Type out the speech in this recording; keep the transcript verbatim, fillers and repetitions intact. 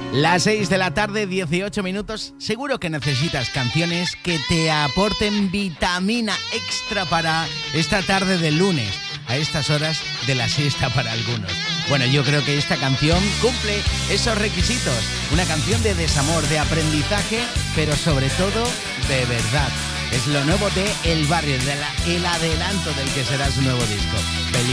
Las seis de la tarde, dieciocho minutos. Seguro que necesitas canciones que te aporten vitamina extra para esta tarde de lunes, a estas horas de la siesta para algunos. Bueno, yo creo que esta canción cumple esos requisitos. Una canción de desamor, de aprendizaje, pero sobre todo de verdad. Es lo nuevo de El Barrio, de la, el adelanto del que será su nuevo disco.